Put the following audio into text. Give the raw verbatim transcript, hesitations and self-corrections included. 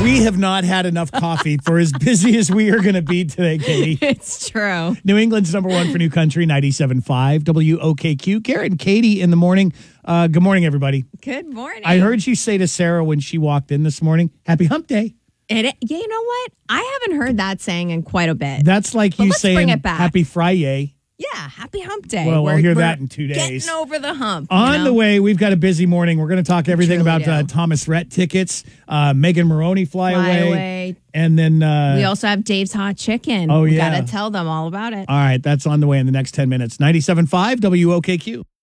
We have not had enough coffee for as busy as we are going to be today, Katie. It's true. New England's number one for New Country, ninety-seven point five W O K Q. Garrett and Katie in the morning. Uh, good morning, everybody. Good morning. I heard you say to Sarah when she walked in this morning, happy hump day. It, yeah, you know what? I haven't heard that saying in quite a bit. That's like But you let's saying bring it back. happy Friday. Yeah, happy hump day. Well, we'll We're- hear we're that in two days. Getting over the hump. On you know? the way, we've got a busy morning. We're going to talk everything truly about uh, do. Thomas Rhett tickets, uh, Megan Maroney fly, Fly away, away. and then uh, We also have Dave's Hot Chicken. Oh, we yeah. got to tell them all about it. all right, that's on the way in the next ten minutes. ninety-seven point five W O K Q.